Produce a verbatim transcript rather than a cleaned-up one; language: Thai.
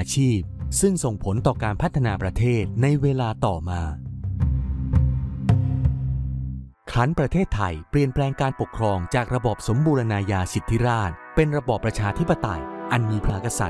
ชีพซึ่งส่งผลต่อการพัฒนาประเทศในเวลาต่อมาครั้นประเทศไทยเปลี่ยนแปลงการปกครองจากระบอบสมบูรณาญาสิทธิราชย์เป็นระบอบประชาธิปไตยอันมีพระมหากษัตริย์